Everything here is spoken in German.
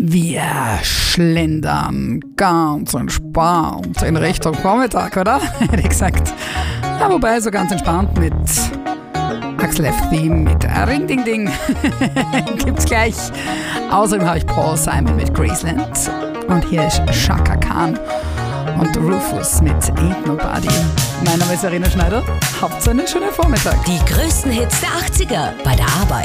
Wir schlendern ganz entspannt in Richtung Vormittag, oder? Hätte ich gesagt. Ja, wobei so ganz entspannt mit Axel F. Theme mit Ring Ding Ding gibt's gleich. Außerdem habe ich Paul Simon mit Graceland. Und hier ist Chaka Khan und Rufus mit Ain't Nobody. Mein Name ist Verena Schneider. Habt einen schönen Vormittag. Die größten Hits der 80er bei der Arbeit.